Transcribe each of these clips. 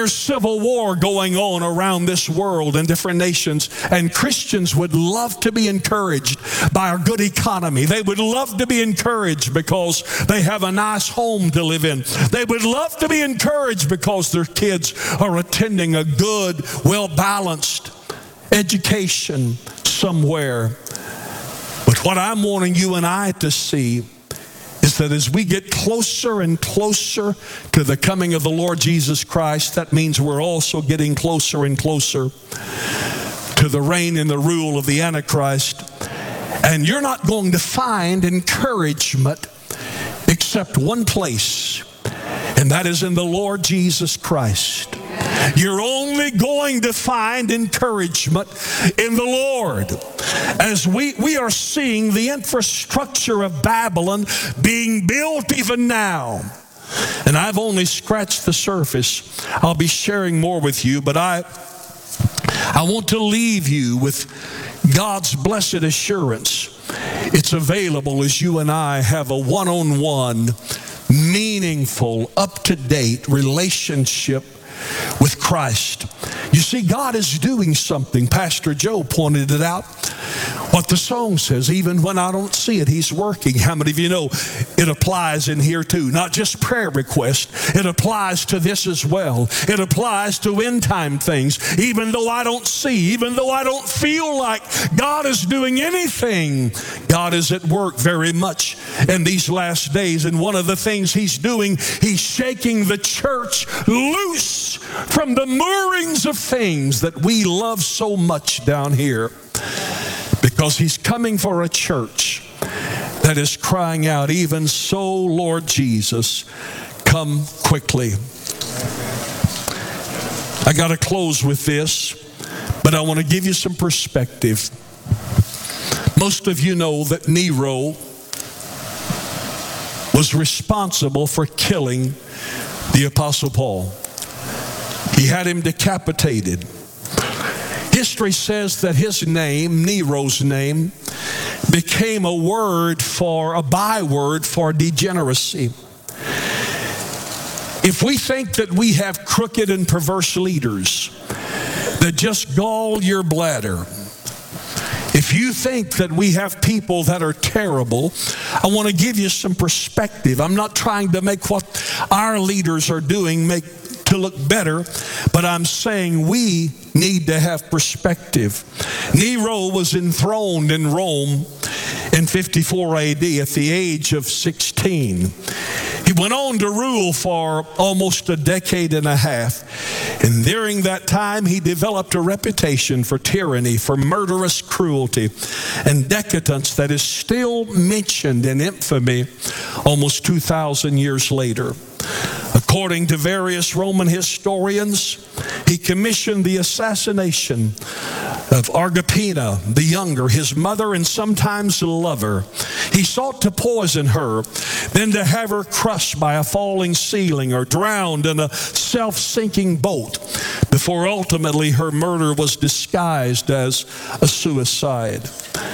There's civil war going on around this world in different nations, and Christians would love to be encouraged by our good economy. They would love to be encouraged because they have a nice home to live in. They would love to be encouraged because their kids are attending a good, well-balanced education somewhere. But what I'm wanting you and I to see is that as we get closer and closer to the coming of the Lord Jesus Christ, that means we're also getting closer and closer to the reign and the rule of the Antichrist. And you're not going to find encouragement except one place, and that is in the Lord Jesus Christ. You're only going to find encouragement in the Lord. As we are seeing the infrastructure of Babylon being built even now. And I've only scratched the surface. I'll be sharing more with you, but I want to leave you with God's blessed assurance. It's available as you and I have a one-on-one, meaningful, up-to-date relationship with Christ. You see, God is doing something. Pastor Joe pointed it out. What the song says, even when I don't see it, He's working. How many of you know it applies in here too? Not just prayer requests. It applies to this as well. It applies to end time things. Even though I don't see, even though I don't feel like God is doing anything, God is at work very much in these last days. And one of the things He's doing, He's shaking the church loose from the moorings of things that we love so much down here. Because He's coming for a church that is crying out, even so, Lord Jesus, come quickly. I got to close with this, but I want to give you some perspective. Most of you know that Nero was responsible for killing the Apostle Paul. He had him decapitated. History says that his name, Nero's name, became a byword for degeneracy. If we think that we have crooked and perverse leaders that just gall your bladder, if you think that we have people that are terrible, I want to give you some perspective. I'm not trying to make what our leaders are doing to look better, but I'm saying we need to have perspective. Nero was enthroned in Rome in 54 AD at the age of 16. He went on to rule for almost a decade and a half. And during that time, he developed a reputation for tyranny, for murderous cruelty, and decadence that is still mentioned in infamy almost 2,000 years later. According to various Roman historians, he commissioned the assassination of Agrippina the Younger, his mother and sometimes lover. He sought to poison her, then to have her crushed by a falling ceiling or drowned in a self-sinking boat, before ultimately her murder was disguised as a suicide.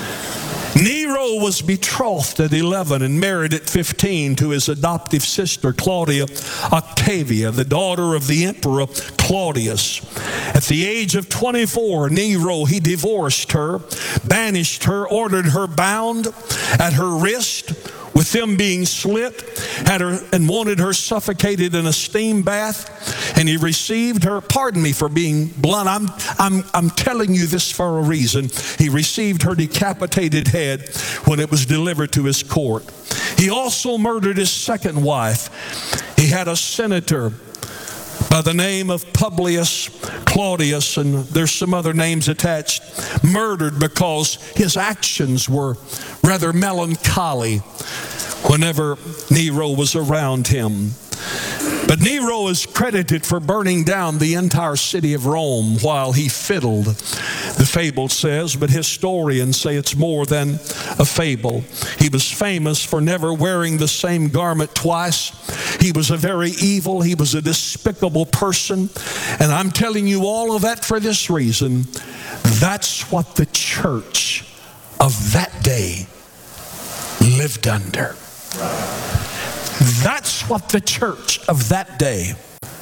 Nero was betrothed at 11 and married at 15 to his adoptive sister, Claudia Octavia, the daughter of the Emperor Claudius. At the age of 24, Nero, he divorced her, banished her, ordered her bound at her wrist, with them being slit, had her and wanted her suffocated in a steam bath, and he received her. Pardon me for being blunt. I'm telling you this for a reason. He received her decapitated head when it was delivered to his court. He also murdered his second wife. He had a senator by the name of Publius Claudius, and there's some other names attached, murdered because his actions were rather melancholy whenever Nero was around him. But Nero is credited for burning down the entire city of Rome while he fiddled, the fable says, but historians say it's more than a fable. He was famous for never wearing the same garment twice. He was a very evil, he was a despicable person. And I'm telling you all of that for this reason. That's what the church of that day lived under. That's what the church of that day.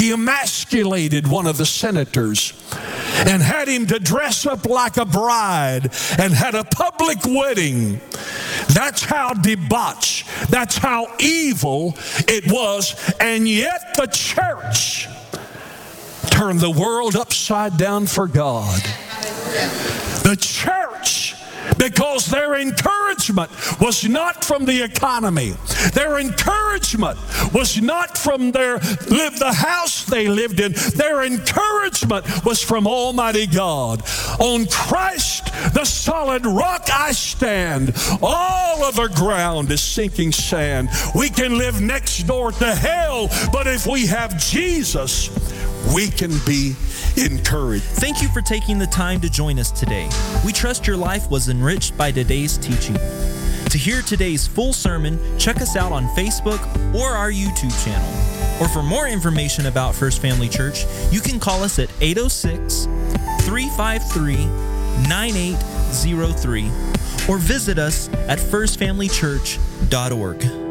He emasculated one of the senators and had him to dress up like a bride and had a public wedding. That's how debauched, that's how evil it was. And yet the church turned the world upside down for God. The church, because their encouragement was not from the economy. Their encouragement was not from the house they lived in. Their encouragement was from Almighty God. On Christ, the solid rock I stand. All other ground is sinking sand. We can live next door to hell, but if we have Jesus, we can be encouraged. Thank you for taking the time to join us today. We trust your life was enriched by today's teaching. To hear today's full sermon, check us out on Facebook or our YouTube channel. Or for more information about First Family Church, you can call us at 806-353-9803 or visit us at firstfamilychurch.org.